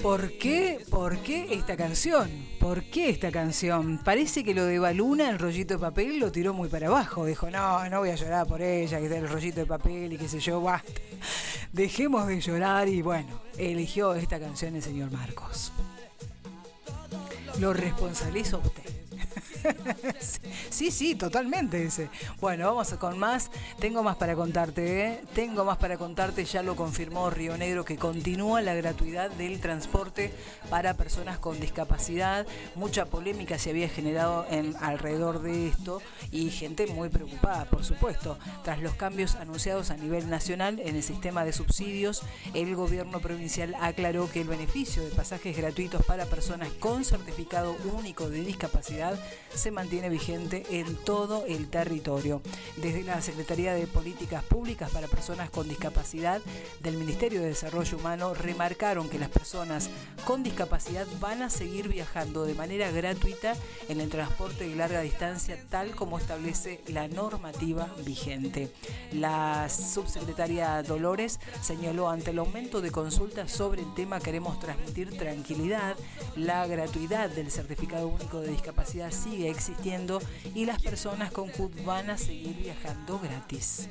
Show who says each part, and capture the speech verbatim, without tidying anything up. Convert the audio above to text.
Speaker 1: ¿Por qué? ¿Por qué esta canción? ¿Por qué esta canción? Parece que lo de Baluna, el rollito de papel, lo tiró muy para abajo. Dijo, no, no voy a llorar por ella, que está el rollito de papel y qué sé yo, basta. Dejemos de llorar y bueno, eligió esta canción el señor Marcos. Lo responsabilizo a usted. Sí, sí, totalmente ese. Bueno, vamos con más. Tengo más para contarte, ¿eh? Tengo más para contarte. Ya lo confirmó Río Negro que continúa la gratuidad del transporte para personas con discapacidad. Mucha polémica se había generado en, alrededor de esto y gente muy preocupada, por supuesto. Tras los cambios anunciados a nivel nacional en el sistema de subsidios, el gobierno provincial aclaró que el beneficio de pasajes gratuitos para personas con certificado único de discapacidad se mantiene vigente en todo el territorio. Desde la Secretaría de Políticas Públicas para Personas con Discapacidad del Ministerio de Desarrollo Humano remarcaron que las personas con discapacidad van a seguir viajando de manera gratuita en el transporte de larga distancia tal como establece la normativa vigente. La subsecretaria Dolores señaló: ante el aumento de consultas sobre el tema queremos transmitir tranquilidad. La gratuidad del certificado único de discapacidad sigue existiendo y las personas con C U D van a seguir viajando gratis.